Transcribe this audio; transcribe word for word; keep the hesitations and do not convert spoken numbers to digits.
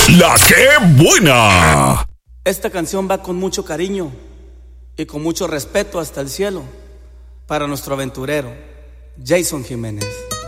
La que buena. Esta canción va con mucho cariño y con mucho respeto hasta el cielo para nuestro aventurero, Jason Jiménez.